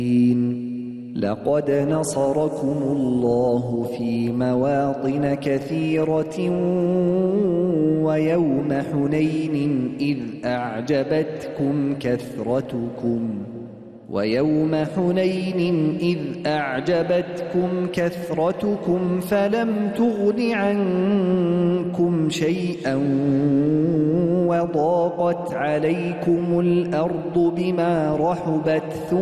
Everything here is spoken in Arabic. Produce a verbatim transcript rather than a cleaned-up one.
لقد نصركم الله في مواطن كثيرة ويوم حنين إذ أعجبتكم كثرتكم ويوم حنين إذ أعجبتكم كثرتكم فلم تغن عنكم شيئا وضاقت عليكم الأرض بما رحبت